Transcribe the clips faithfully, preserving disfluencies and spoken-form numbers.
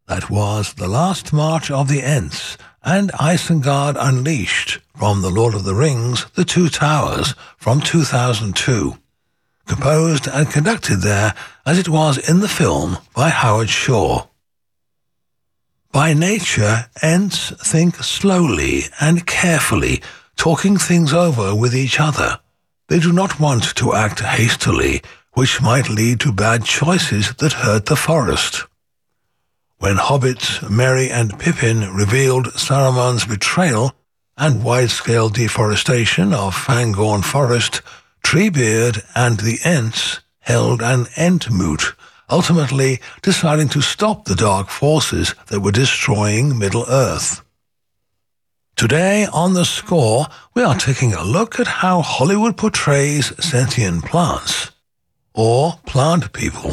That was The Last March of the Ents and Isengard Unleashed from The Lord of the Rings, The Two Towers from two thousand two. Composed and conducted there as it was in the film by Howard Shore. By nature, Ents think slowly and carefully, talking things over with each other. They do not want to act hastily, which might lead to bad choices that hurt the forest. When hobbits Merry and Pippin revealed Saruman's betrayal and wide-scale deforestation of Fangorn Forest, Treebeard and the Ents held an Entmoot, ultimately deciding to stop the dark forces that were destroying Middle-earth. Today on The Score, we are taking a look at how Hollywood portrays sentient plants, or plant people.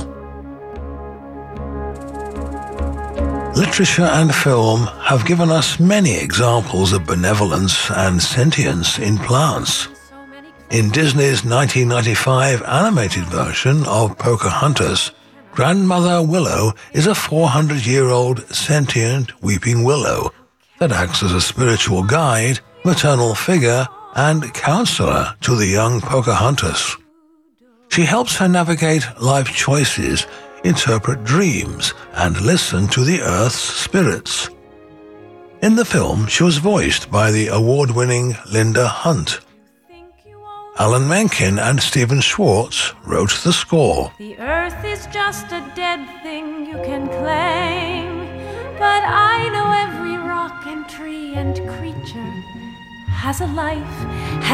Literature and film have given us many examples of benevolence and sentience in plants. In Disney's nineteen ninety-five animated version of Pocahontas, Grandmother Willow is a four hundred year old sentient weeping willow that acts as a spiritual guide, maternal figure, and counselor to the young Pocahontas. She helps her navigate life choices, interpret dreams, and listen to the Earth's spirits. In the film, she was voiced by the award-winning Linda Hunt. Alan Menken and Stephen Schwartz wrote the score. The earth is just a dead thing you can claim, but I know every rock and tree and creature has a life, has